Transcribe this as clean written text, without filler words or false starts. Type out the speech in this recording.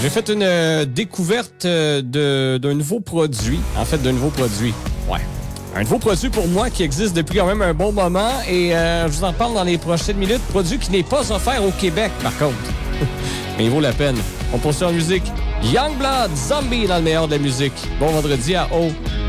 J'ai fait une découverte d'un nouveau produit. En fait, d'un nouveau produit. Ouais. Un nouveau produit pour moi qui existe depuis quand même un bon moment et je vous en parle dans les prochaines minutes. Produit qui n'est pas offert au Québec, par contre. Mais il vaut la peine. On poursuit en musique. Youngblood, Zombie dans le meilleur de la musique. Bon vendredi à O.